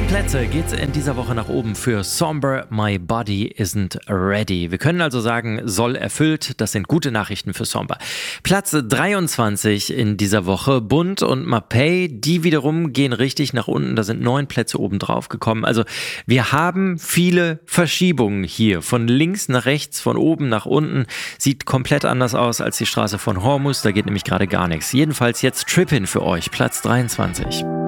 Plätze geht's in dieser Woche nach oben für Somber, My Body Isn't Ready. Wir können also sagen, soll erfüllt. Das sind gute Nachrichten für Somber. Platz 23 in dieser Woche, Bunt und Mapei, die wiederum gehen richtig nach unten. Da sind 9 Plätze oben drauf gekommen. Also wir haben viele Verschiebungen hier. Von links nach rechts, von oben nach unten. Sieht komplett anders aus als die Straße von Hormuz. Da geht nämlich gerade gar nichts. Jedenfalls jetzt Trippin' für euch, Platz 23.